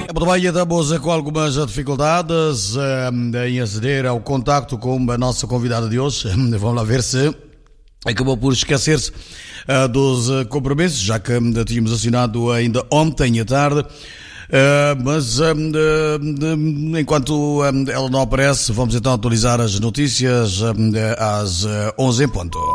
Muito bem, estamos com algumas dificuldades em aceder ao contacto com a nossa convidada de hoje. Vamos lá ver se acabou por esquecer-se dos compromissos, já que tínhamos assinado ainda ontem à tarde. Mas enquanto ela não aparece, vamos então atualizar as notícias às 11 em ponto.